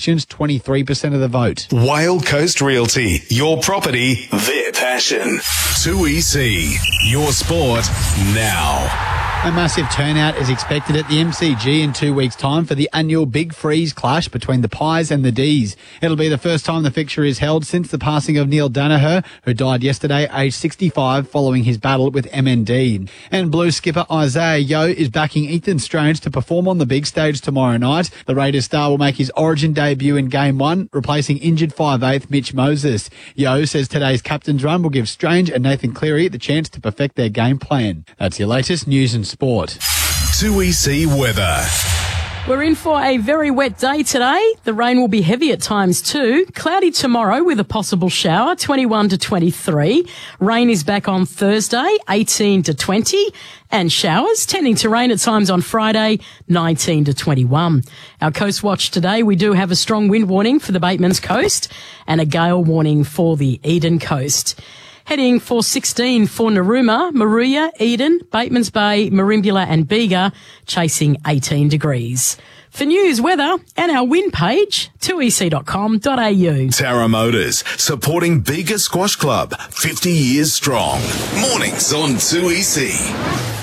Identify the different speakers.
Speaker 1: elections, 23% of the vote.
Speaker 2: Whale Coast Realty, your property, their passion. 2EC, your sport now.
Speaker 1: A massive turnout is expected at the MCG in 2 weeks' time for the annual Big Freeze clash between the Pies and the D's. It'll be the first time the fixture is held since the passing of Neil Danaher, who died yesterday aged 65 following his battle with MND. And Blues skipper Isaiah Yeo is backing Ethan Strange to perform on the big stage tomorrow night. The Raiders star will make his Origin debut in Game 1, replacing injured 5'8" Mitch Moses. Yeo says today's captain's run will give Strange and Nathan Cleary the chance to perfect their game plan. That's your latest news and sport.
Speaker 2: 2EC weather.
Speaker 3: We're in for a very wet day today. The rain will be heavy at times too. Cloudy tomorrow with a possible shower, 21 to 23. Rain is back on Thursday, 18 to 20. And showers tending to rain at times on Friday, 19 to 21. Our Coast Watch today, we do have a strong wind warning for the Batemans Coast and a gale warning for the Eden Coast. Heading for 16 for Narooma, Moruya, Eden, Batemans Bay, Merimbula and Bega, chasing 18 degrees. For news, weather and our wind page, 2ec.com.au.
Speaker 2: Tara Motors, supporting Bega Squash Club, 50 years strong. Mornings on 2EC.